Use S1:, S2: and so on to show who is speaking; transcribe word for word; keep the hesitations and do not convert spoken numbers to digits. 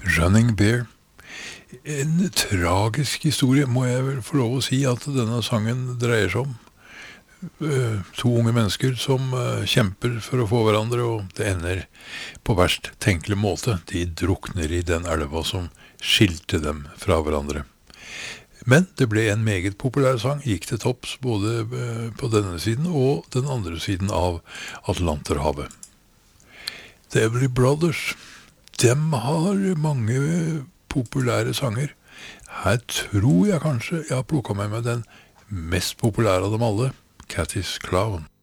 S1: Running Bear. En tragisk historie, må jeg vel få lov å si at denne sangen dreier seg om. Uh, to unge mennesker som uh, kjemper for å få hverandre, og det ender på verst tenkelig måte. De drukner i den elva som skilte dem fra hverandre. Men det ble en meget populær sang, gikk til topps både uh, på denne siden og den andre siden av Atlanterhavet. The Everly Brothers, dem har mange populære sanger. Her tror jeg kanskje jeg har plukket med meg den mest populære av dem alle, Cathy's Clown.